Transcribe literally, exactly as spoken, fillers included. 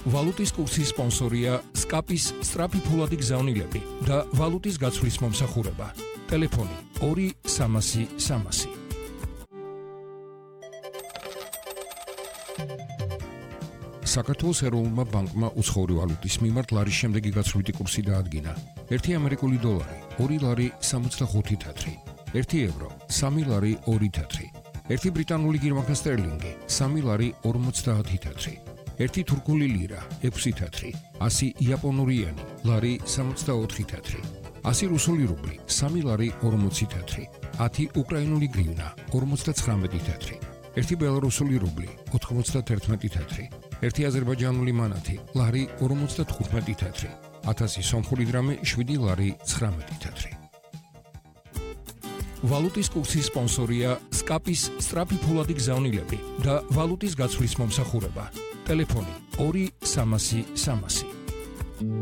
ვალუტის კურსის სპონსორია სკაპის სწრაფი ფულადი გზავნილები და ვალუტის გაცვლის მომსახურება. ტელეფონი ორი სამასი სამასი. საქართველოს ეროვნულმა ბანკმა უცხოური ვალუტის მიმართ ლარის შემდეგი გაცვლითი კურსი დაადგინა. ერთი ამერიკული დოლარი ორი ლარი სამოცდახუთი თეთრი, ერთი ევრო სამი ლარი ორი თეთრი, ერთი ბრიტანული გირმარკა სტერლინგი სამი ლარი ორმოცდაათი თეთრი, ერთი თურქული ლირა ექვსი თეთრი, ასი იაპონური იენი ლარი სამოცდაოთხი თეთრი, ასი რუსული რუბლი სამი ლარი ორმოცი თეთრი, ათი უკრაინული გრივნა ორმოცდაცხრამეტი თეთრი, ერთი ბელარუსული რუბლი ოთხმოცდათერთმეტი თეთრი, ერთი აზერბაიჯანული მანათი ლარი ორმოცდათხუთმეტი თეთრი, ათასი სომხური დრამი შვიდი ლარი ცხრამეტი თეთრი. ვალუტის კურსის სპონსორია სკაპის სწრაფი ფულადი გზავნილები და ვალუტის გაცვლის მომსახურება. ტელეფონი ორი სამასი სამასი.